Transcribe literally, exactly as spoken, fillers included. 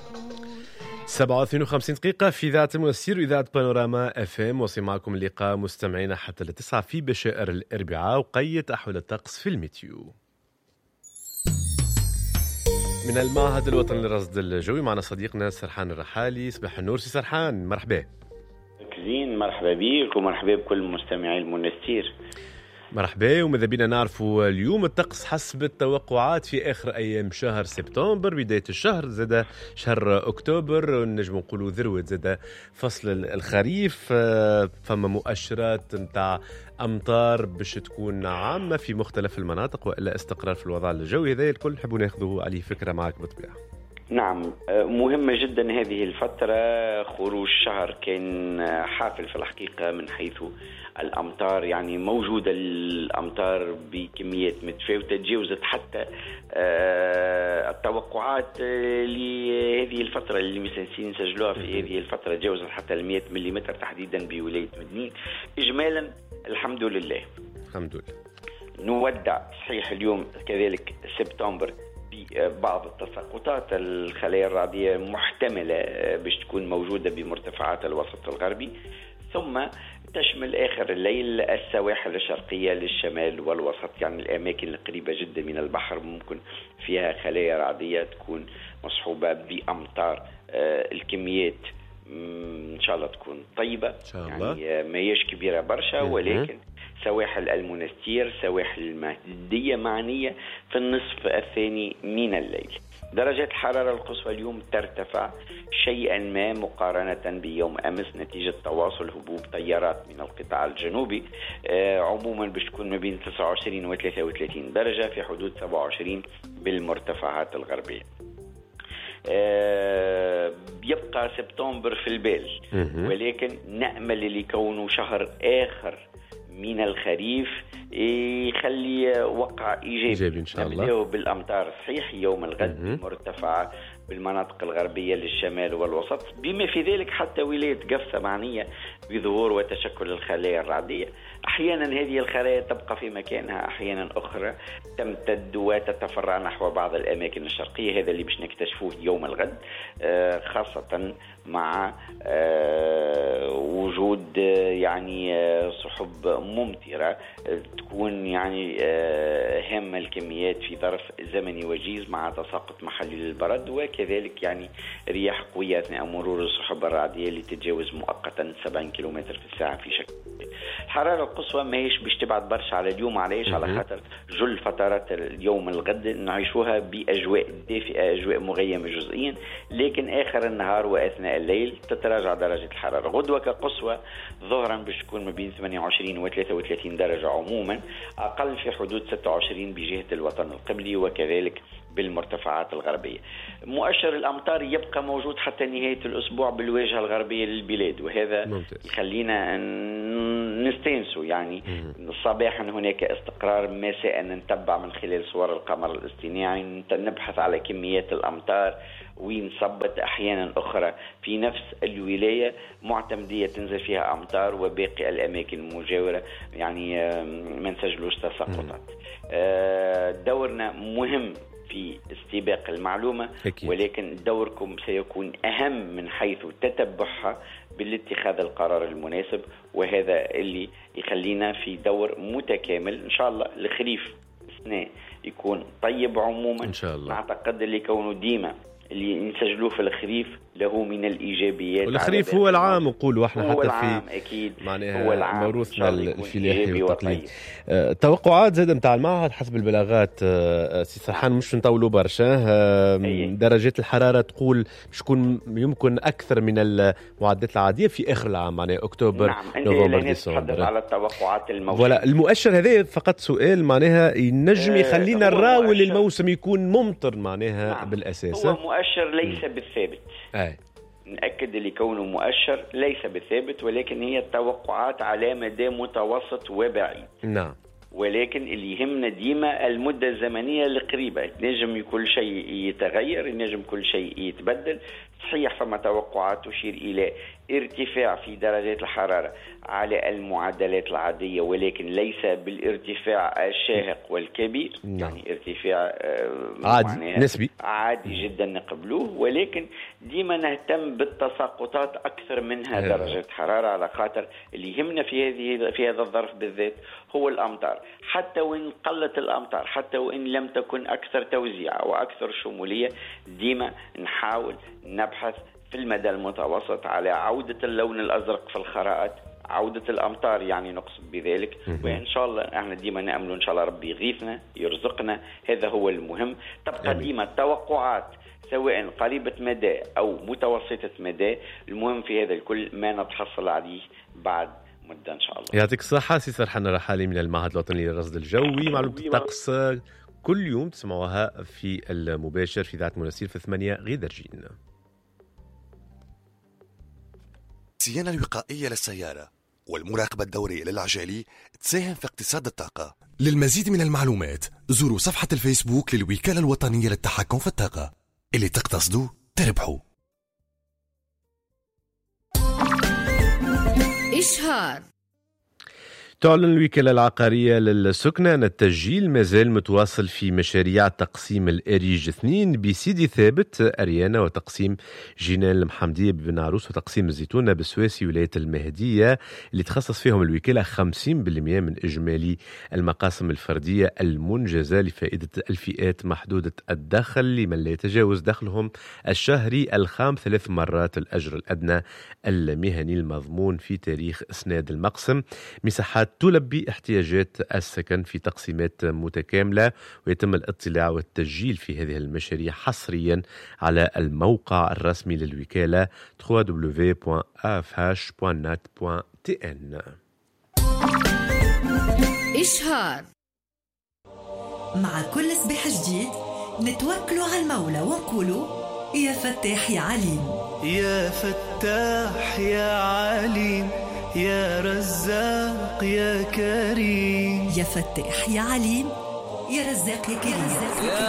سبعة واثنين وخمسين دقيقة في إذاعة المؤثير وإذاعة بانوراما اف ام. وصل معكم اللقاء مستمعينا حتى التسعة في بشائر الأربعاء وقيت أحوال الطقس في الميتيو من المعهد الوطني للرصد الجوي. معنا صديقنا سرحان الرحالي. صباح النور سي سرحان، مرحبا. زين، مرحبا بك ومرحبا بكل مستمعي المنستير. مرحبا. وماذا بينا نعرفوا اليوم الطقس حسب التوقعات في آخر أيام شهر سبتمبر، بداية الشهر زاد شهر أكتوبر، نجم نقولوا ذروة زاد فصل الخريف. فما مؤشرات متاع أمطار باش تكون عامة في مختلف المناطق وإلا استقرار في الوضع الجوي. هذا الكل نحبوا ناخذه عليه فكرة معك بالطبيعة. نعم، مهمة جدا هذه الفترة. خروج الشهر كان حافل في الحقيقة من حيث الأمطار، يعني موجودة الأمطار بكميات متفاوتة، تجاوزت حتى التوقعات لهذه الفترة اللي مسنسين سجلوها في هذه الفترة، تجاوزت حتى المئة مليمتر تحديدا بولاية مدنين. إجمالا الحمد لله الحمد لله. نودع صحيح اليوم كذلك سبتمبر بعض التساقطات، الخلايا الرعدية محتملة باش تكون موجودة بمرتفعات الوسط الغربي، ثم تشمل آخر الليل السواحل الشرقية للشمال والوسط، يعني الأماكن القريبة جدا من البحر ممكن فيها خلايا رعدية تكون مصحوبة بأمطار. آه الكميات إن شاء الله تكون طيبة، إن شاء الله. يعني ما هيش كبيرة برشا، ولكن سواحل المنستير سواحل المهدية معنية في النصف الثاني من الليل. درجة الحرارة القصوى اليوم ترتفع شيئا ما مقارنة بيوم أمس نتيجة تواصل هبوب تيارات من القطاع الجنوبي. آه عموما باش تكون ما بين تسعة وعشرين و ثلاثة وثلاثين درجة، في حدود سبعة وعشرين بالمرتفعات الغربية. آه يبقى سبتمبر في البال، ولكن نأمل اللي يكونوا شهر آخر من الخريف يخلي وقع إيجابي, إيجابي إن شاء الله. نبدأ بالأمطار صحيح يوم الغد مرتفعة بالمناطق الغربية للشمال والوسط، بما في ذلك حتى ولاية قفصة معنية بظهور وتشكل الخلايا الرعدية. أحيانا هذه الخلايا تبقى في مكانها، أحيانا أخرى تمتد وتتفرع نحو بعض الأماكن الشرقية. هذا اللي باش نكتشفوه يوم الغد، خاصة مع وجود يعني سحب ممطرة تكون يعني هامة الكميات في ظرف زمني وجيز، مع تساقط محلي للبرد، وكذلك يعني رياح قوية أثناء مرور السحب الرعدية اللي تتجاوز مؤقتا سبعين كيلومتر في الساعة في شكل. الحرارة القصوى ما هيش باش تبعد برشا على اليوم، عليش على خاطر جل فترات اليوم الغد نعيشوها بأجواء دافئة، أجواء مغيمة جزئيا، لكن آخر النهار وأثناء الليل تتراجع درجة الحرارة. غدوة كقصوى ظهرا باش تكون ما بين ثمانية وعشرين و ثلاثة وثلاثين درجة عموما، أقل في حدود ستة وعشرين بجهة الوطن القبلي وكذلك بالمرتفعات الغربية. مؤشر الأمطار يبقى موجود حتى نهاية الأسبوع بالواجهة الغربية للبلاد، وهذا ممتاز. يخلينا نستنسوا يعني صباحا هناك استقرار، مساء نتبع من خلال صور القمر الاصطناعي نبحث على كميات الأمطار وين صبت. أحيانا أخرى في نفس الولاية معتمدية تنزل فيها أمطار، وباقي الأماكن المجاورة يعني ما نسجلوش تساقطات. دورنا مهم في استباق المعلومة أكيد. ولكن دوركم سيكون أهم من حيث تتبعها بالاتخاذ القرار المناسب، وهذا اللي يخلينا في دور متكامل إن شاء الله. الخريف السنة يكون طيب عموما إن شاء الله. أعتقد اللي يكونوا ديما اللي نسجلوه في الخريف له من الإيجابيات. والخريف هو العام نقولوا احنا حتى العام في أكيد معناها موروثنا الفلاحي والتقليدي. أه توقعات زاد نتاع المعهد حسب البلاغات أه سي سرحان مش نطولوا برشا. أه درجات الحرارة تقول باش تكون يمكن أكثر من المعدلات العادية في آخر العام، معناها أكتوبر نعم. نوفمبر ديسمبر. على التوقعات الموجودة. ولا المؤشر هذا فقط سؤال معناها ينجم يخلينا أه نراول الموسم يكون ممطر معناها نعم. بالأساس هو مؤشر ليس بالثابت. أي. نأكد اللي كونه مؤشر ليس بالثابت، ولكن هي التوقعات على مدى متوسط وبعيد. نعم. ولكن اللي يهمنا ديما المدة الزمنية اللي قريبة. تنجم كل شيء يتغير، ينجم كل شيء يتبدل. صحيح فما توقعات تشير إلى ارتفاع في درجات الحرارة على المعدلات العادية، ولكن ليس بالارتفاع الشاهق والكبير. نعم. يعني ارتفاع عادي نسبي عادي جدا نقبلوه، ولكن ديما نهتم بالتساقطات أكثر منها درجة حرارة، على خاطر اللي يهمنا في هذه في هذا الظرف بالذات هو الأمطار. حتى وإن قلت الأمطار، حتى وإن لم تكن أكثر توزيع وأكثر شمولية، ديما نحاول نبحث في المدى المتوسط على عودة اللون الأزرق في الخرائط، عودة الأمطار يعني نقصد بذلك. وإن شاء الله احنا ديما نأمل إن شاء الله ربي يغيثنا يرزقنا، هذا هو المهم. تبقى ديما التوقعات سواء قريبة مدى أو متوسطة مدى، المهم في هذا الكل ما نتحصل عليه بعد مدة إن شاء الله. يعطيك الصحة سي سرحان رحالي من المعهد الوطني للرصد الجوي. معلومة الطقس كل يوم تسمعوها في المباشر في ذات مناسير في ثمانية غيدرجين. الصيانة الوقائية للسيارة والمراقبة الدورية للعجالي تساهم في اقتصاد الطاقة. للمزيد من المعلومات زوروا صفحة الفيسبوك للوكالة الوطنية للتحكم في الطاقة. اللي تقتصدوا تربحوا. إشهار. تعلن الوكالة العقارية للسكنة أن التسجيل مازال متواصل في مشاريع تقسيم الأريج اثنين بسيدي ثابت أريانا، وتقسيم جنان المحمدية ببن عروس، وتقسيم الزيتونة بالسواسي ولاية المهدية، اللي تخصص فيهم الوكالة خمسين بالمئة من إجمالي المقاسم الفردية المنجزة لفائدة الفئات محدودة الدخل لمن لا يتجاوز دخلهم الشهري الخام ثلاث مرات الأجر الأدنى المهني المضمون في تاريخ إسناد المقسم. مساحات تلبي احتياجات السكن في تقسيمات متكاملة، ويتم الاطلاع والتسجيل في هذه المشاريع حصريا على الموقع الرسمي للوكالة دبليو دبليو دبليو دوت إيه إف إتش دوت نت دوت تي إن. إشهار. مع كل صباح جديد نتوكلوا على المولى ونقولوا يا فتاح يا عليم، يا فتاح يا عليم، يا رزاق يا كريم، يا فتاح يا عليم، يا رزاق يا كريم.